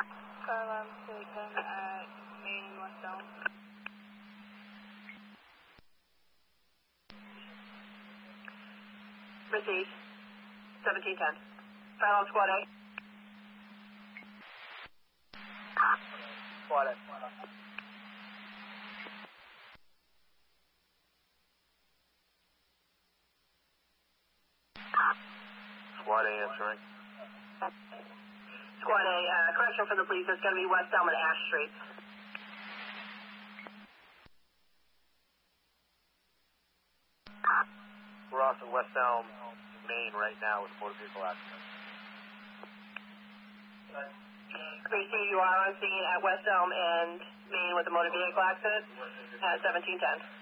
Car 11 at Main and West Elm. Received. 1710. Fire Squad A. Squad A. Squad A answering. Squad A, correction from the police, it's going to be West Elm and Ash Street. We're off at West Elm, Maine right now with a motor vehicle accident. Receive, you are on scene at West Elm and Maine with a motor vehicle accident at 1710.